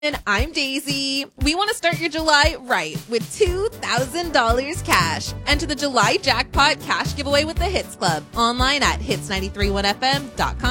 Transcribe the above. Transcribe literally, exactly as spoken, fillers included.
And I'm Daisy. We want to start your July right with two thousand dollars cash. Enter the July Jackpot Cash Giveaway with the Hits Club online at hits nine three one f m dot com.